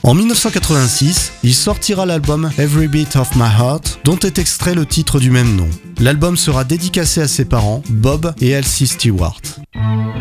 En 1986, il sortira l'album Every Beat of My Heart, dont est extrait le titre du même nom. L'album sera dédicacé à ses parents, Bob et Elsie Stewart.